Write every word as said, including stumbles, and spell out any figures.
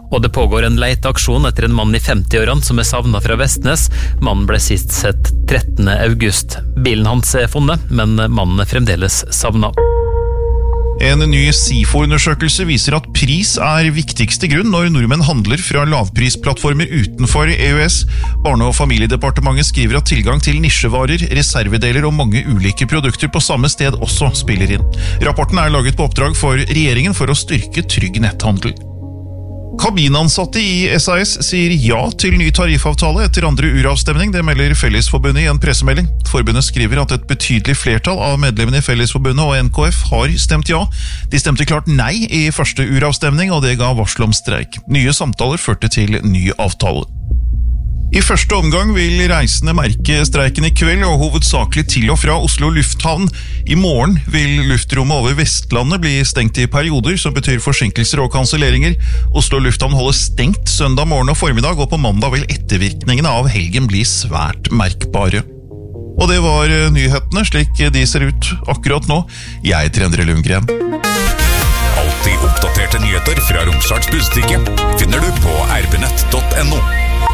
Og det pågår en leiteaksjon etter en mann i femti-årene som er savnet fra Vestnes. Mannen ble sist sett trettende august. Bilen hans er funnet, men mannen er fremdeles savnet. En ny SIFO-undersøkelse viser at pris er viktigste grunn når nordmenn handler fra lavprisplattformer utenfor E U S. Barne- og familiedepartementet skriver at tilgang til nisjevarer, reservedeler og mange ulike produkter på samme sted også spiller inn. Rapporten er laget på oppdrag for regjeringen for å styrke trygg netthandel. Kabinansatte i S A S sier ja til ny tariffavtale etter andre uravstemning, det melder Fellesforbundet i en pressemelding. Forbundet skriver at et betydelig flertall av medlemmene i Fellesforbundet og N K F har stemt ja. De stemte klart nei i første uravstemning, og det ga varsel om streik. Nye samtaler førte til ny avtale. I første omgang vil reisende merke streiken i kveld, og hovedsakelig til og fra Oslo lufthavn. I morgen vil luftrommet over Vestlandet bli stengt i perioder, som betyr forsinkelser og kanselleringer. Oslo lufthavn holder stengt søndag morgen og formiddag, og på mandag vil ettervirkningene av helgen bli svært merkbare. Og det var nyhetene, slik de ser ut akkurat nå. Jeg heter Endre Lundgren. Alltid oppdaterte nyheter fra Romsdals Budstikke finner du på r b nett punktum no.